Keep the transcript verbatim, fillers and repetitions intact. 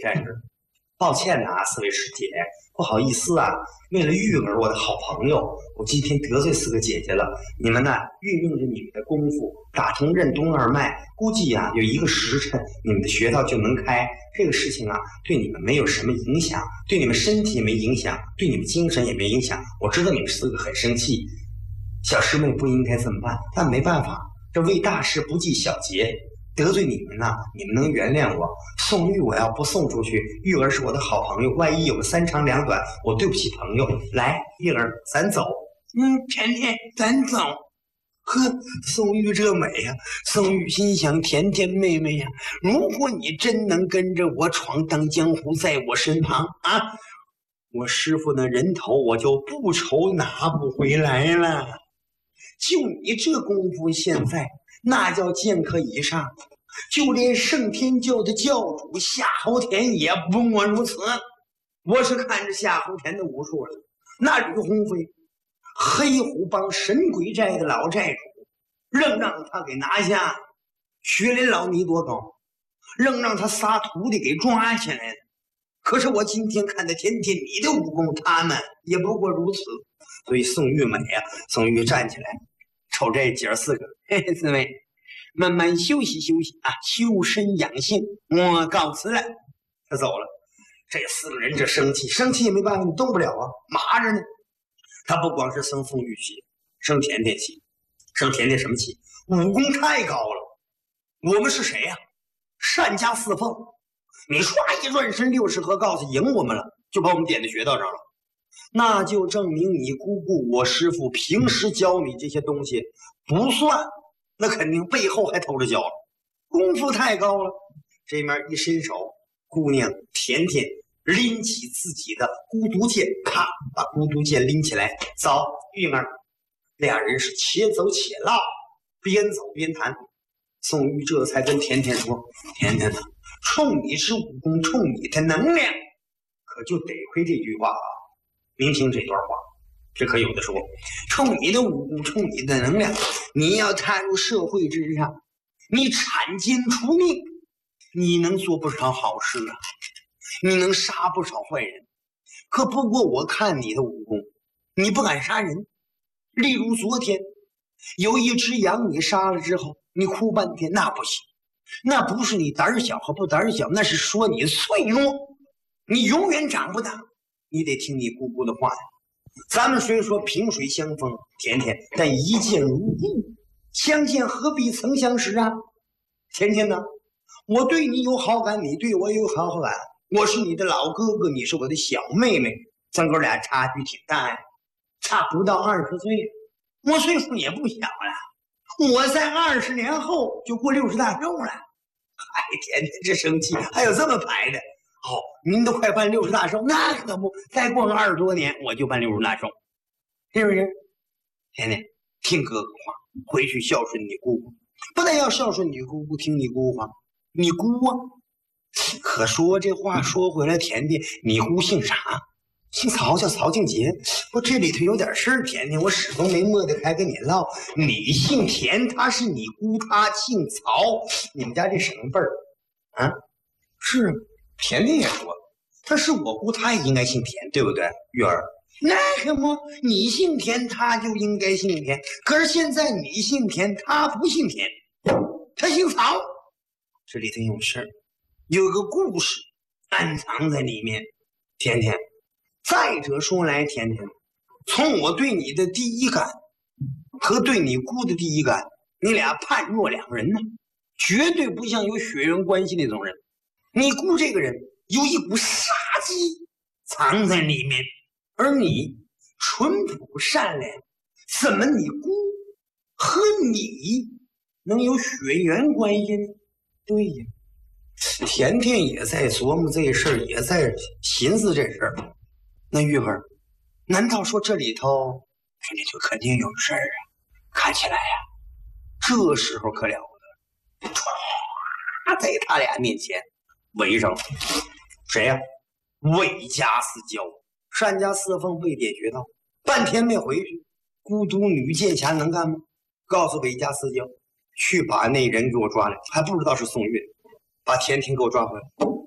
站这儿。抱歉呐、啊，四位师姐，不好意思啊，为了玉儿我的好朋友，我今天得罪四个姐姐了。你们呢，运用着你们的功夫，打通任督二脉，估计呀、啊、有一个时辰，你们的穴道就能开。这个事情啊，对你们没有什么影响，对你们身体也没影响，对你们精神也没影响。我知道你们四个很生气，小师妹不应该这么办，但没办法，这为大事不计小节。得罪你们呢、啊，你们能原谅我？送玉我要不送出去，玉儿是我的好朋友，万一有个三长两短，我对不起朋友。来，玉儿，咱走。嗯，甜甜，咱走。呵，宋玉这美呀、啊！宋玉心想：甜甜妹妹呀、啊，如果你真能跟着我闯荡江湖，在我身旁啊，我师傅的人头我就不愁拿不回来了。就你这功夫，现在。那叫剑客以上，就连圣天教的教主夏侯惇也不过如此。我是看着夏侯惇的武术了，那吕鸿飞，黑虎帮神鬼寨的老寨主，仍让他给拿下。雪林老尼多高，仍让他仨徒弟给抓起来了。可是我今天看的甜甜你的武功，他们也不过如此。所以宋玉美啊，宋玉站起来。瞅这姐儿四个，嘿嘿，四位慢慢休息休息啊，修身养性。我告辞了，他走了。这四个人这生气，生气也没办法，你动不了啊，麻着呢。他不光是生宋玉气，生甜甜气，生甜甜什么气？武功太高了。我们是谁呀、啊？单家四凤，你唰一转身六十合告诉赢我们了，就把我们点在穴道上了。那就证明你姑姑我师父平时教你这些东西不算，那肯定背后还偷着教了，功夫太高了。这面一伸手，姑娘甜甜拎起自己的孤独剑，啪，把孤独剑拎起来，走，玉儿。俩人是且走且唠，边走边谈。宋玉这才跟甜甜说：“甜甜呐，冲你是武功，冲你的能量，可就得亏这句话啊。”聆听这段话，这可有的说。冲你的武功，冲你的能量，你要踏入社会之上，你铲奸除命，你能做不少好事啊，你能杀不少坏人。可不过我看你的武功，你不敢杀人。例如昨天有一只羊，你杀了之后，你哭半天，那不行，那不是你胆小和不胆小，那是说你脆弱，你永远长不大。你得听你姑姑的话呀。咱们虽说萍水相逢，甜甜，但一见如故，相见何必曾相识啊？甜甜呢，我对你有好感，你对我有好感，我是你的老哥哥，你是我的小妹妹，咱哥俩差距挺大呀，差不到二十岁，我岁数也不小了，我在二十年后就过六十大寿了。哎，甜甜这生气，还有这么排的？哦，您都快办六十大寿，那可不，再过个二十多年我就办六十大寿，是不是？甜甜，听哥哥话，回去孝顺你姑姑。不但要孝顺你姑姑，听你姑姑话。你姑啊，可说这话说回来，甜甜，你姑姓啥？姓曹，叫曹静杰。不，这里头有点事儿，甜甜，我始终没抹得开跟你唠。你姓田，他是你姑，他姓曹，你们家这什么辈儿啊？是啊。甜甜也说，他是我姑，他也应该姓田，对不对？玉儿，那可不，你姓田，他就应该姓田。可是现在你姓田，他不姓田，他姓曹。这里头有事儿，有个故事暗藏在里面。甜甜，再者说来，甜甜，从我对你的第一感和对你姑的第一感，你俩判若两人呢，绝对不像有血缘关系那种人。你姑这个人有一股杀机藏在里面，而你淳朴善良，怎么你姑和你能有血缘关系呢？对呀，甜甜也在琢磨这事儿，也在寻思这事儿。那玉儿，难道说这里头这里头肯定有事儿啊？看起来呀、啊，这时候可了不得，唰，在他俩面前围上了谁呀、啊？韦家四娇，单家四凤被点穴道，半天没回去。孤独女剑侠能干吗？告诉韦家四娇，去把那人给我抓来，还不知道是宋韵，把甜甜给我抓回来。